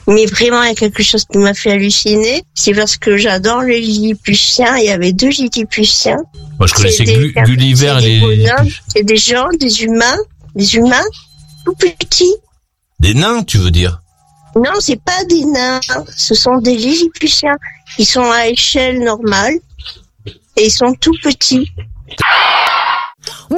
Mais vraiment, il y a quelque chose qui m'a fait halluciner. C'est parce que j'adore les Lilliputiens. Il y avait 2 Lilliputiens. Moi, je connaissais Gulliver et les Lilliputiens. C'est des gens, des humains, tout petits. Des nains, tu veux dire? Non, c'est pas des nains. Ce sont des Lilliputiens. Ils sont à échelle normale. Et ils sont tout petits.